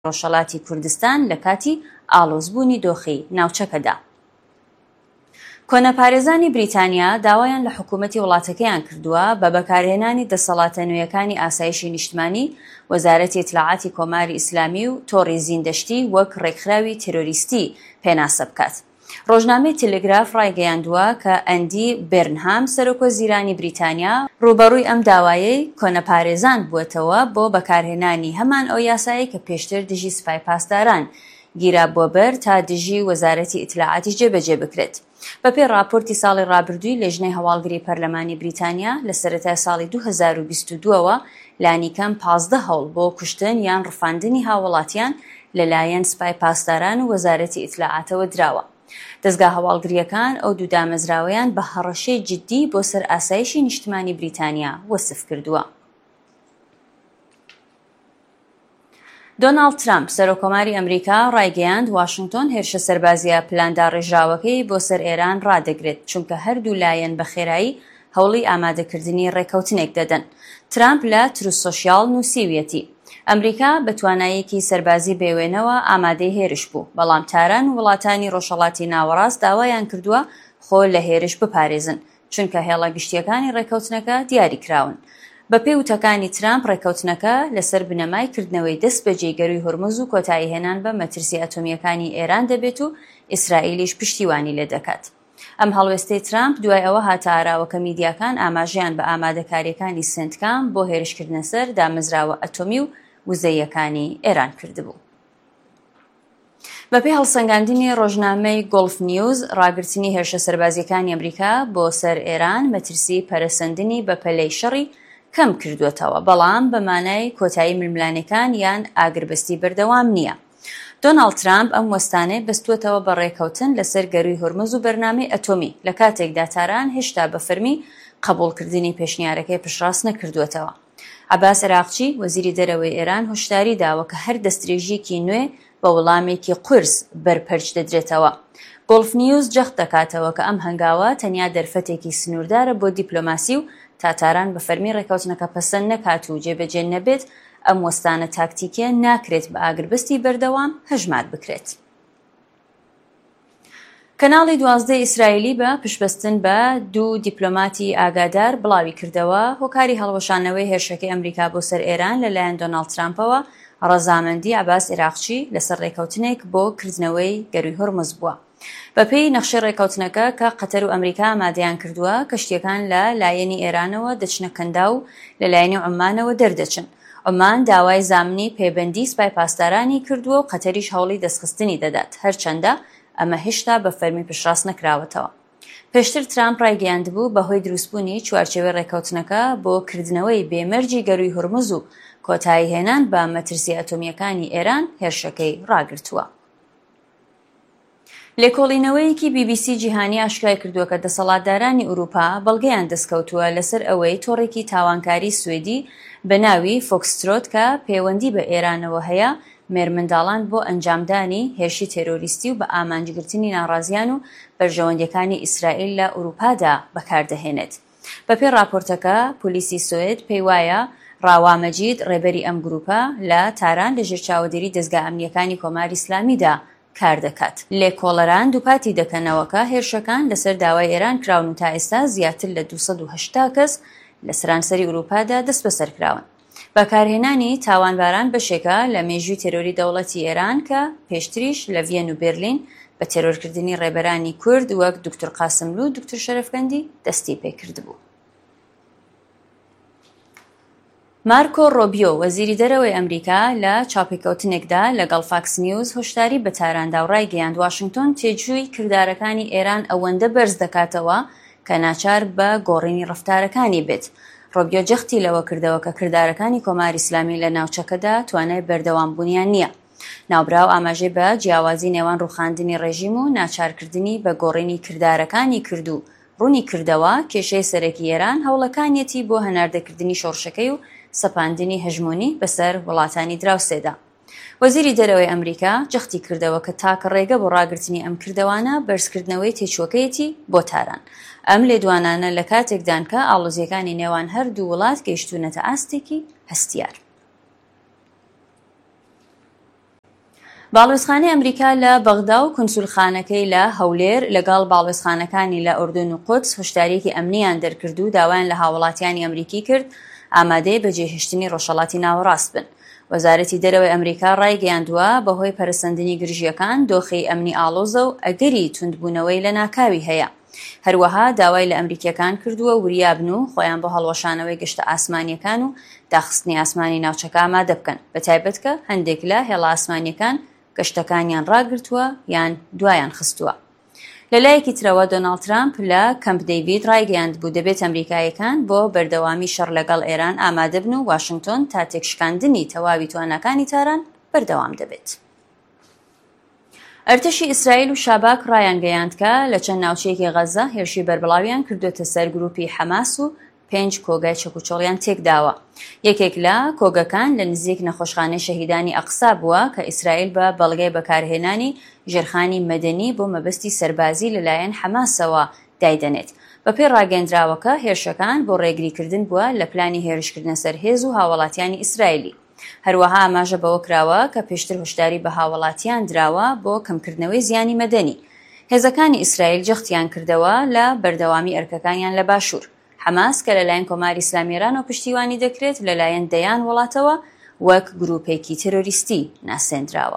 ڕۆژهەڵاتی کوردستان لە کاتی ئاڵۆزبوونی دۆخەی ناوچەکەدا. کۆنەپارێزانی بریتانیا داوایان لە حکوومەتی وڵاتەکەیان کردووە بە بەکارهێنانی دەسەڵاتە نوێیەکانی ئاسایشی نیشتمانی، وەزارەتی ئیتلاعاتی کۆماری ئیسلامی و تۆڕی زیندەشتی وەک ڕێکخراوی تێرۆریستی پێناسە بکات. ڕۆژنامەی تێلگراف ڕایگەیاندووە کە ئەندی بێرنهام سەرۆکوەزیرانی بریتانیا ڕوبەڕووی ئەم داوایەی کۆنەپارێزان بووەتەوە بۆ بەکارهێنانی هەمان ئەو یاسایی کە پێشتر دژی سوپای پاسداران گیرا بۆ بەر تا دژی وەزارەتی ئیتلاعاتی جێبەجێ بکرێت. بەپێی راپۆرتی ساڵی ڕابردووی لێژنەی هەواڵگری پەرلەمانی بریتانیا لە سەرەتای ساڵی 2022ەوە لانیکەم 15 هەوڵ بۆ کوشتن یان ڕفاندنی هاوڵاتیان لەلایەن سوپای پاسداران و وەزارەتی ئیتلاعاتەوە دراوە. دەستگا هەواڵگریەکان ئەو دوو دامەزراوەیان بە هەڕەشەی جددی بۆ سەر ئاسایشی نیشتمانی بریتانیا وەسف کردووە. دۆناڵد ترامپ سەرۆکۆماری ئەمریکا ڕایگەیاند واشنگتۆن هێرشە سەربازیە پلانداڕێژراوەکەی بۆ سەر ئێران ڕادەگرێت چونکە هەردوو لایەن بە خێرایی هەوڵی ئامادەکردنی ڕێکەوتنێک دەدەن. ترامپ لە تروس سۆشیال نووسیویەتی ئەمریکا بە توانایەکی سەربازی بێوێنەوە ئامادەی هێرش بوو، بەڵام تاران و وڵاتانی ڕۆژهەڵاتی ناوەڕاست داوایان کردووە خۆ لە هێرش بپارێزن چونکە هێڵە گشتیەکانی ڕێکەوتنەکە دیاری کراون. بە پێی وتەکانی ترامپ ڕێکەوتنەکە لەسەر بنەمای کردنەوەی دەست بە جێگەروی هورمز و کۆتایی هێنان بە مەترسی ئەتۆمیەکانی ئێران دەبێت و ئیسرائیلیش پشتیوانی لێ دەکات. ئەم هەڵوێستەی ترامپ دوای ئەوە هاتە ئاراوەکە میدیاکان ئاماژیان بە ئامادەکاریەکانی سنتکام بۆ هێرشکردنە سەر دامەزراوە ئەتۆمی و وزەیەکانی ئێران کردبوو. بەپێی هەڵسەنگاندنی ڕۆژنامەی گۆڵف نیوز، ڕاگررتنی هێرشە سەربازیەکانی ئەمریکا بۆ سەر ئێران مەترسی پەرەسەندنی بە پەلەی شەڕی کەم کردوێتەوە، بەڵام بە مانای کۆتایی ململانەکان یان ئاگربەستی بەردەوام نییە. دۆناڵد ترامپ ئەم وەستانەی بەستووەتەوە بە ڕێکەوتن لەسەر گەروی هورمز و بەرنامەی ئەتۆمی لە کاتێکدا تاران هێشتا بە فەرمی قبوڵکردنی پێشنیارەکەی پشتڕاست نەکردوێتەوە. عەباس عێراقچی وەزیری دەرەوەی ئێران هۆشداری داوە کە هەر دەستدرێژیەکی نوێ بە وەڵامێکی قورس بەرپەرچ دەدرێتەوە. گۆڵف نیوز جەخت دەکاتەوە کە ئەم هەنگاوە تەنیا دەرفەتێکی سنووردارە بۆ دیپلۆماسی و تاتاران بە فەرمی ڕێکەوتنەکە پەسەند نەکات و جێبەجێ نەبێت ئەم وەستانە تاکتیکیە ناکرێت بە ئاگربەستی بەردەوام هەژمات بکرێت. کەناڵی 12 ئیسرائیلی بە پشتبەستن بە دوو دیپلۆماتی ئاگادار بڵاوی کردەوە هۆکاری هەڵوەشانەوەی هێرشەکەی ئەمریکا بۆ سەر ئێران لەلایەن دۆناڵد ترامپەوە ڕەزامەندی عەباس عێراقچی لەسەر ڕێکەوتنێک بۆ کردنەوەی گەروی هورمز بووە. بەپێی نەخشەی ڕێکەوتنەکە کە قەتەر و ئەمریکا ئامادەیان کردووە کەشتیەکان لە لایەنی ئێرانەوە دەچنە کەندا و لە لایەنی عومانەوە دەردەچن. عومان داوای زامنی پەیوەندی سوپای پاسدارانی کردووە و قەتەریش هەوڵی دەستخستنی دەدات، هەرچەندە ئەمە هێشتا بە فەرمی پشتڕاست نەکراوەتەوە. پێشتر ترامپ ڕایگەیاندبوو بەهۆی دروستبوونی چوارچێوەی ڕێکەوتنەکە بۆ کردنەوەی بێمەرجی گەروی هورمز و کۆتایی هێنان بە مەترسی ئەتۆمیەکانی ئێران هێرشەکەی ڕاگرتووە. لێکۆڵینەوەیەکی BBC جیهانی ئاشکرای کردووە کە دەسەڵاتدارانی ئوروپا بەڵگەیان دەستکەوتووە لەسەر ئەوەی تۆڕێکی تاوانکاری سوێدی بە ناوی فۆکسترۆت کە پەیوەندی بە ئێرانەوە هەیە مێرمنداڵان بۆ ئەنجامدانی هێرشی تێرۆریستی و بە ئامانجگرتنی ناڕازیان و بەرژەوەندەکانی ئیسرائیل لە ئوروپادا بەکاردەهێنێت. بەپێی راپۆرتەکە پۆلیسی سوێد پێی وایە ڕاوا مەجید ڕێبەری ئەم گروپە لە تاران لە ژێر چاودێری دەستگا ئەمنیەکانی کۆماری ئیسلامیدا کار دەکات. لێکۆڵەران دووپاتی دەکەنەوەکە هێرشەکان لەسەر داوای ئێران کراون و تا ئێستا زیاتر لە 280 کەس لە سەرانسەری ئوروپادا دەست بەسەر کراون. بەکارهێنانی تاوانباران بەشێکە لە مێژووی تێرۆری دەوڵەتی ئێران کە پێشتریش لە ڤێن و بێرلین بە تێرۆرکردنی ڕێبەرانی کورد وەک دکتۆر قاسملو و دکتۆر شەرەفکەندی دەستی پێکردبوو. مارکۆ ڕۆبیۆ وەزیری دەرەوەی ئەمریکا لە چاپێکەوتنێکدا لەگەڵ فاکس نیوز هۆشداری بە تاراندا و ڕایگەیاند واشنگتۆن تێجووی کردارەکانی ئێران ئەوەندە بەرز دەکاتەوە کە ناچار بە گۆڕینی ڕەفتارەکانی بێت. ڕۆبیۆ جەختی لەوە کردەوە کە کردارەکانی کۆماری ئیسلامی لە ناوچەکەدا توانای بەردەوامبوونیان نییە. ناوبراو ئاماژەی بە جیاوازی نێوان ڕوخاندنی ڕێژیم و ناچارکردنی بە گۆڕینی کردارەکانی کرد و ڕوونی کردەوە کێشەی سەرەکی ئێران هەوڵەکانیەتی بۆ هەناردەکردنی شۆڕشەکەی و سەپاندنی هەژمۆنی بەسەر وڵاتانی دراوسێدا. وەزیری دەرەوەی ئەمریکا جەختی کردەوە کە تاکە ڕێگە بۆ ڕاگررتنی ئەم کردەوانە بەرزکردنەوەی تێچووەکەیەتی بۆ تاران. ئەم لێدوانانە لە کاتێکدان کە ئاڵۆزیەکانی نێوان هەردوو وڵات گەیشتوونەتە ئاستێکی هەستیار. باڵێۆزخانەی ئەمریکا لە بەغدا و کونسولخانەکەی لە هەولێر لەگەڵ باڵێۆزخانەکانی لە ئوردون و قودس هشدارێکی ئەمنیان دەرکرد و داوایان لە هاوڵاتیانی ئەمریکی کرد ئامادەی بەجێهێشتنی ڕۆژهەڵاتی ناوەڕاست بن. وەزارەتی دەرەوەی ئەمریکا ڕایگەیاندووە بەهۆی پەرسەندنی گرژیەکان دۆخی ئەمنی ئاڵۆزە و ئەگەری توندبوونەوەی لە ناکاوی هەیە. هەروەها داوای لە ئەمریکیەکان کردووە وریابن و خۆیان بۆ هەڵوەشانەوەی گەشتە ئاسمانیەکان و داخستنی ئاسمانی ناوچەکە ئامادە بکەن، بەتایبەت کە هەندێک لە هێڵە ئاسمانیەکان گەشتەکانیان ڕاگرتووە یان دوایان خستووە. لە لایەکی ترەوە دۆناڵد ترامپ لە کەمپ دەیڤید ڕایگەیاند بوو دەبێت ئەمریکایەکان بۆ بەردەوامی شەڕ لەگەڵ ئێران ئامادە بن و واشنگتۆن تا تێکشکاندنی تەواوی تواناکانی تاران بەردەوام دەبێت. ئەرتەشی ئیسرائیل و شاباک ڕایانگەیاند کە لە چەند ناوچەیەکی غەزە هێرشی بەربڵاویان کردوێتە سەر گروپی حەماس و 5 کۆگای چەکوچۆڵیان تێکداوە. یەکێک لە کۆگەکان لە نزیک نەخۆشخانەی شەهیدانی ئەقسا بووە کە ئیسرائیل بە بەڵگەی بەکارهێنانی ژێرخانی مەدەنی بۆ مەبەستی سەربازی لەلایەن حەماسەوە دایدەنێت. بەپێی ڕاگەیاندراوەکە هێرشەکان بۆ ڕێگریکردن بووە لە پلانی هێرشکردنە سەرهێز و هاوڵاتیانی ئیسرائیلی. هەروەها ئاماژە بەوە کراوە کە پێشتر هشداری بە هاوڵاتیان دراوە بۆ کەمکردنەوەی زیانی مەدەنی. هێزەکانی ئیسرائیل جەختیان کردەوە لە بەردەوامی ئەرکەکانیان لە باشوور. حەماس کە لەلایەن کۆماری ئیسلامی ئێرانەوە پشتیوانی دەکرێت لەلایەن دەیان وڵاتەوە وەک گروپێکی تێرۆریستی ناسێنراوە.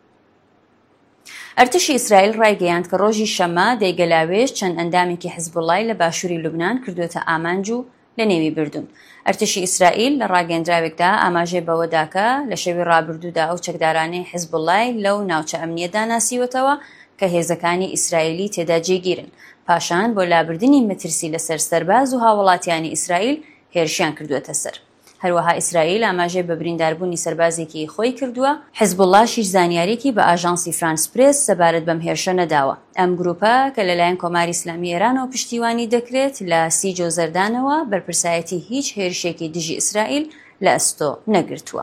ئەرتشی ئیسرائیل ڕایگەیاند کە ڕۆژی شەمە دەیگەلاوێژ چەند ئەندامێکی حیزبوڵای لە باشووری لوبنان کردوێتە ئامانج و لە نێوی بردون. ئەرتشی ئیسرائیل لە ڕاگەیاندراوێکدا ئاماژەی بەوەداکە لە شەوی ڕابردوودا ئەو چەکدارانەی حیزبوڵای لەو ناوچە ئەمنیەتدا ناسیوەتەوە کە هێزەکانی ئیسرائیلی تێدا جێگیرن، پاشان بۆ لابردنی مەترسی لەسەر سەرباز و هاوڵاتیانی ئیسرائیل هێرشیان کردووەتە سەر. هەروەها ئیسرائیل ئاماژەی بە برینداربوونی سەربازێکی خۆی کردووە. حیزبوڵاشیش زانیاریکی بە ئاژانسی فرانس پرێس سەبارەت بەم هێرشە نەداوە. ئەم گروپە کە لەلایەن کۆماری ئیسلامی ئێرانەوە پشتیوانی دەکرێت لە 30 جۆزەردانەوە بەرپرسایەتی هیچ هێرشێکی دژی ئیسرائیل لە ئەستۆ نەگرتووە.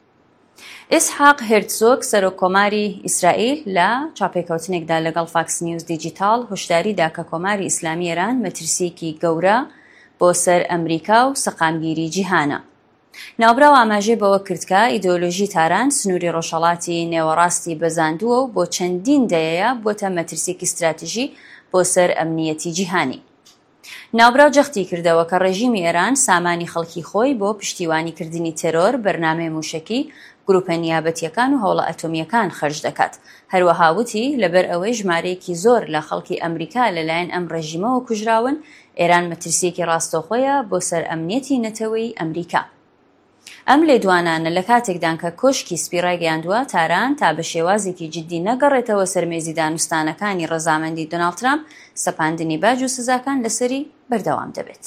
ئیسحاق هێرتزۆگ سەرۆکۆماری ئیسرائیل لە چاپێکەوتنێکدا لەگەڵ فاکس نیوز دیجیتال هشداریدا کە کۆماری ئیسلامی ئێران مەترسیەکی گەورە بۆ سەر ئەمریکا و سەقامگیری جیهانە. ناوبراو ئاماژەی بەوە کرد کە ئیدۆلۆژی تاران سنووری ڕۆژهەڵاتی نێوەڕاستی بەزاندووە و بۆ چەندین دەیەیە بۆتە مەترسیەکی استراتیژی بۆ سەر ئەمنیەتی جیهانی. ناوبراو جەختی کردەوە کە ڕێژیمی ئێران سامانی خەڵکی خۆی بۆ پشتیوانیکردنی تەرۆر، بەرنامەی موشەکی، گروپە نیابەتیەکان و هەوڵە ئەتۆمیەکان خەرج دەکات. هەروەها وتی لەبەر ئەوەی ژمارەیەکی زۆر لە خەڵکی ئەمریکا لەلایەن ئەم ڕێژیمەوە کوژراون، ئێران مەترسیەکی ڕاستەوخۆیە بۆ سەر ئەمنیەتی نەتەوەی ئەمریکا. ئەم لێدوانانە لە کاتێکدان کە کۆشکی سپی ڕایگەیاندووە تاران تا بە شێوازێکی جددی نەگەڕێتەوە سەرمێزی دانوستانەکانی ڕەزامەندی دۆناڵد ترامپ، سەپاندنی باج و سزاکان لەسەری بەردەوام دەبێت.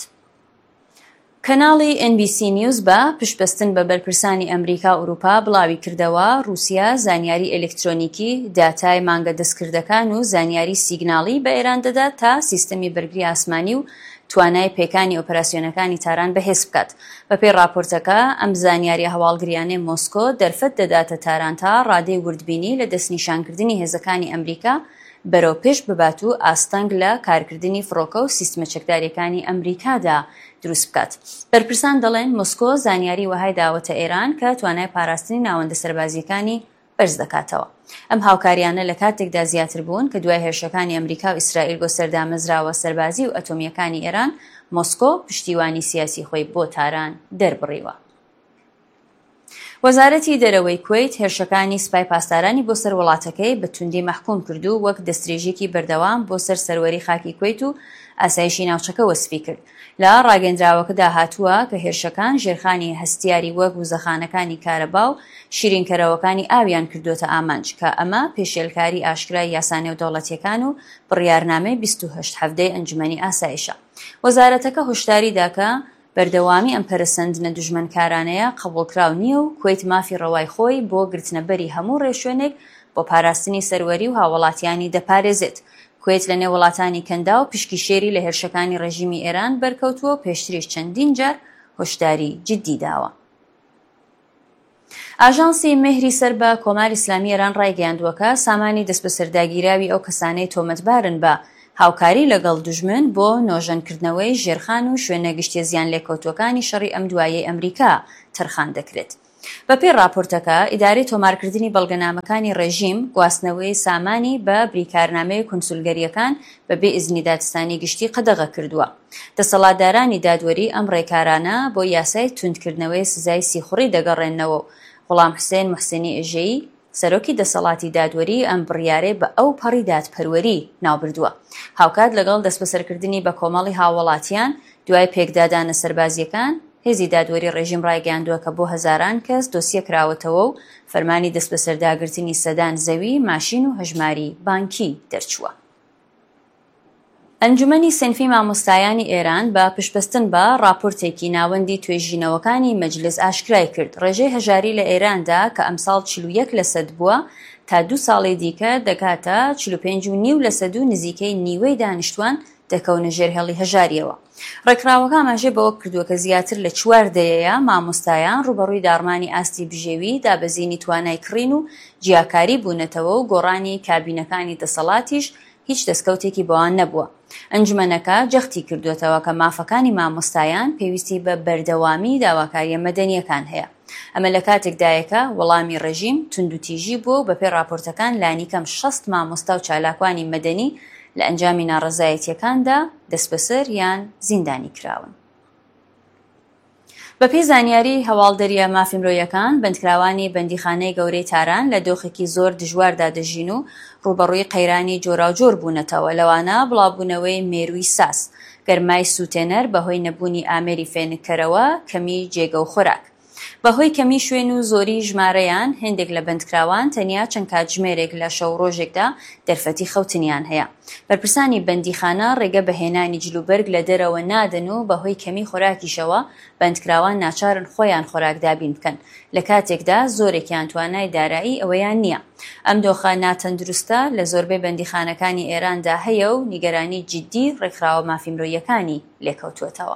کەناڵی NBC نیوز بە پشتبەستن بە بەرپرسانی ئەمریکا و ئوروپا بڵاوی کردەوە رووسیا زانیاری ئەلکترۆنیکی، داتای مانگە دەستکردەکان و زانیاری سیگناڵی بە ئێران دەدات تا سیستەمی بەرگری ئاسمانی و توانای پێکانی ئۆپەراسیۆنەکانی تاران بەهێز بکات. بەپێی راپۆرتەکە ئەم زانیاری هەواڵگریانەی مۆسکۆ دەرفەت دەداتە تاران تا ڕادەی وردبینی لە دەستنیشانکردنی هێزەکانی ئەمریکا بەرەو پێش ببات و ئاستەنگ لە کارکردنی فڕۆکە و سیستمە چەکداریەکانی ئەمریکادا دروست بکات. بەرپرسان دەڵێن مۆسکۆ زانیاری وەهای داوەتە ئێران کە توانای پاراستنی ناوەندە سەربازیەکانی بەرز دەکاتەوە. ئەم هاوکاریانە لە کاتێکدا زیاتر بوون کە دوای هێرشەکانی ئەمریکا و ئیسرائیل بۆ سەردامەزراوە سەربازی و ئەتۆمیەکانی ئێران، مۆسکۆ پشتیوانی سیاسی خۆی بۆ تاران دەربڕیوە. وەزارەتی دەرەوەی کوێیت هێرشەکانی سوپای پاسدارانی بۆ سەر وڵاتەکەی بە توندی مەحکوم کردو وەک دەستدرێژێکی بەردەوام بۆ سەر سەروەری خاکی کوێیت و ئاسایشی ناوچەکە وەسفی کرد. لە ڕاگەیاندراوەکەدا هاتووە کە هێرشەکان ژێرخانی هەستیاری وەک وزەخانەکانی کارەبا و شیرینکەرەوەکانی ئاویان کردوتە ئامانج کە ئەمە پێشێلکاری ئاشکرای یاسانە و دەوڵەتیەکان و بڕیارنامەی 28 هەفتەی ئەنجومەنی ئاسایشە. وەزارەتەکە هشداری داکە بەردەوامی ئەم پەرسەندنە دوژمنکارانەیە قبوڵکراو نییە و کوێیت مافی ڕەوای خۆی بۆ گرتنەبەری هەموو ڕێشوێنێک بۆ پاراستنی سەروەری و هاوڵاتیانی دەپارێزێت. کوێیت لە نێو وڵاتانی کەندا و پشکی شێری لە هێرشەکانی ڕێژیمی ئێران بەرکەوتووە و پێشتریش چەندین جار هۆشداری جددی داوە. ئاژانسی مهری سەر بە کۆماری ئیسلامی ئێران ڕایگەیاندووە کە سامانی دەست بە سەرداگیراوی ئەو کەسانەی تۆمەتبارن بە هاوکاری لەگەڵ دوژمن بۆ نۆژەنکردنەوەی ژێرخان و شوێنە گشتیە زیان لێکەوتوەکانی شەڕی ئەم دوایەی ئەمریکا تەرخان دەکرێت. بەپێی راپۆرتەکە ئیدارەی تۆمارکردنی بەڵگەنامەکانی ڕێژیم گواستنەوەی سامانی بە بریکارنامەی کونسولگەریەکان بەبێ ئیزنی دادستانی گشتی قەدەغە کردووە. دەسەڵاتدارانی دادوەری ئەم ڕێکارانە بۆ یاسای توندکردنەوەی سزای سیخوڕی دەگەڕێنەوە و غوڵام حوسێن موحسینی ئێژەیی سەرۆکی دەسەڵاتی دادوەری ئەم بڕیارەی بە ئەو پەڕی دادپەروەری ناوبردووە. هاوکات لەگەڵ دەستبەسەرکردنی بە کۆمەڵی هاوڵاتیان دوای پێکدادانە سەربازیەکان هێزی دادوەری ڕێژیم ڕایگەیاندووە کە بۆ هەزاران کەس دۆسیە کراوەتەوە و فەرمانی دەستبەسەرداگرتنی سەدان زەوی، ماشین و هەژماری بانکی دەرچووە. ئەنجومەنی سنفی مامۆستایانی ئێران بە پشتبەستن بە راپۆرتێکی ناوەندی توێژینەوەکانی مەجلس ئاشکرای کرد ڕێژەی هەژاری لە ئێراندا کە ئەمساڵ 41% بووە تا 2 ساڵی دیکە دەکاتە 45.5% نزیکەی نیوەی دانیشتوان دەکەونە ژێرهێڵی هەژاریەوە. ڕێکخراوەکە ئاماژەی بەوە کردووە کە زیاتر لە 4 دەیەیە مامۆستایان ڕوبەڕووی داڕمانی ئاستی بژێوی، دابەزینی توانای کڕین و جیاکاری بوونەتەوە و گۆڕانی کابینەکانی دەسەڵاتیش هیچ دەستکەوتێکی بۆیان نەبووە. ئەنجومەنەکە جەختی کردوێتەوە کە مافەکانی مامۆستایان پێویستی بە بەردەوامی داواکاریە مەدەنیەکان هەیە. ئەمە لە کاتێکدایەکە وەڵامی ڕێژیم توندوتیژی بووە و بەپێی راپۆرتەکان لانی کەم 60 مامۆستا و چالاکوانی مەدەنی لە ئەنجامی ناڕەزایەتیەکاندا دەستبەسەر یان زیندانی کراون. بەپێی زانیاری هەواڵدەریە مافیمرۆیەکان بەندکراوانی بەندیخانەی گەورەی تاران لە دۆخێکی زۆر دژواردا دەژین و ڕوبەڕووی قەیرانی جۆراوجۆر بوونەتەوە، لەوانە بڵاوبوونەوەی مێرووی ساس، گەرمای سوتێنەر بەهۆی نەبوونی ئامێری فێنکەرەوە، کەمی جێگە و خۆراک. بەهۆی کەمی شوێن و زۆری ژمارەیان هێندێک لە بەندکراوان تەنیا چەند کاتژمێرێک لە شەو ڕۆژێکدا دەرفەتی خەوتنیان هەیە. بەرپرسانی بەندیخانە ڕێگە بەهێنانی جلوبەرگ لە دەرەوە نادەن و بەهۆی کەمی خۆراکیشەوە بەندکراوان ناچارن خۆیان خۆراک دابین بکەن لە کاتێکدا زۆرێکیان توانای دارایی ئەوەیان نییە. ئەم دۆخە ناتەندروستە لە زۆربەی بەندیخانەکانی ئێراندا هەیە و نیگەرانی جددی ڕێکخراوە مافیمرۆیەکانی لێکەوتووەتەوە.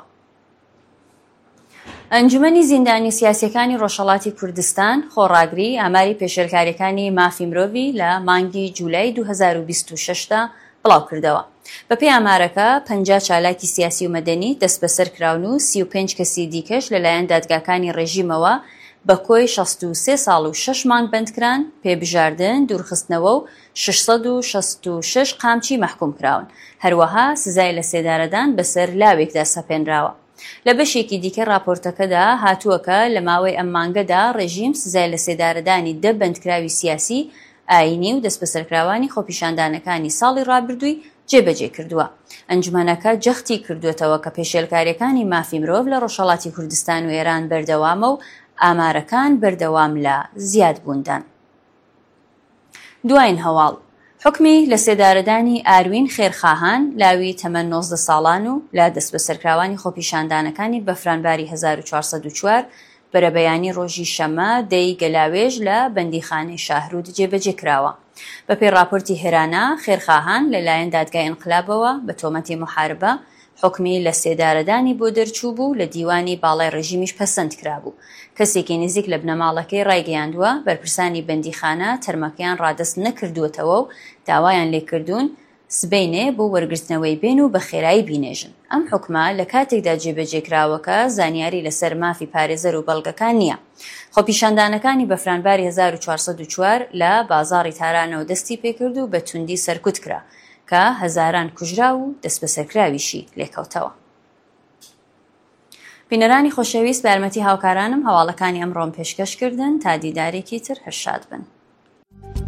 ئەنجومەنی زیندانی سیاسیەکانی ڕۆژهەڵاتی کوردستان خۆڕاگری ئاماری پێشێلکاریەکانی مافی مرۆڤی لە مانگی جوولای 2026دا بڵاو کردەوە. بەپێی ئامارەکە 50 چالاکی سیاسی و مەدەنی دەست بەسەر کراون و 35 کەسی دیکەش لەلایەن دادگاکانی ڕێژیمەوە بە کۆی 63 ساڵ و 6 مانگ بەندکران، پێبژاردن، دوورخستنەوە و 666 قامچی مەحکوم کراون. هەروەها سزای لە سێدارەدان بەسەر لاوێکدا سەپێنراوە. لە بەشێکی دیکە راپۆرتەکەدا هاتووەکە لە ماوەی ئەم مانگەدا ڕێژیم سزای لە سێدارەدانی 10 بەندکراوی سیاسی، ئاینی و دەستبەسەرکراوانی خۆپیشاندانەکانی ساڵی ڕابردووی جێبەجێ کردووە. ئەنجومەنەکە جەختی کردوێتەوە کە پێشێلکاریەکانی مافی مرۆڤ لە ڕۆژهەڵاتی کوردستان و ئێران بەردەوامە و ئامارەکان بەردەوام لە زیادبووندان. دوایین هەواڵ حکمی لە سێدارەدانی ئاروین خێرخاهان لاوی تەمەن 19 ساڵان و لە دەستبەسەرکراوانی خۆپیشاندانەکانی بەفرانباری 1404 بەرەبەیانی ڕۆژی شەمە دەی گەلاوێژ لە بەندیخانەی شاهرود جێبەجێ کراوە. بەپێی راپۆرتی هێرانە خێرخاهان لەلایەن دادگای ئینقلابەوە بە تۆمەتی محاربە حکمی لە سێدارەدانی بۆ دەرچوو بوو، لە دیوانی باڵای ڕێژیمیش پەسەند کرابوو. کەسێکی نزیک لە بنەماڵەکەی ڕایگەیاندووە بەرپرسانی بەندیخانە تەرمەکەیان ڕادەست نەکردووەتەوە و داوایان لێکردوون سبەینێ بۆ وەرگرتنەوەی بێن و بە خێرایی بینێژن. ئەم حکمە لە کاتێکدا جێبەجێکراوەکە زانیاری لەسەر مافی پارێزەر و بەڵگەکان نییە. خۆپیشاندانەکانی بەفرانباری 1404 لە بازاڕی تارانەوە دەستی پێکرد و بە توندی سەرکوت کرا کە هەزاران کوژرا و دەستبەسەرکراویشی لێکەوتەوە. بینەرانی خۆشەویست، بە یارمەتی هاوکارانم هەواڵەکانی ئەمڕۆم پێشکەشکردن تا دیدارێکی تر هەرشاد بن.